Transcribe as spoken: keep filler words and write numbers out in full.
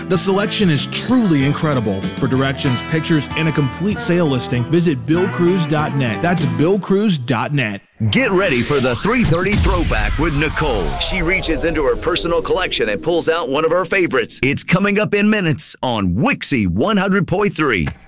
The selection is truly incredible. For directions, pictures, and a complete sale listing, visit bill crews dot net. That's bill crews dot net. Get ready for the three thirty Throwback with Nicole. She reaches into her personal collection and pulls out one of her favorites. It's coming up in minutes on Wixie one hundred point three.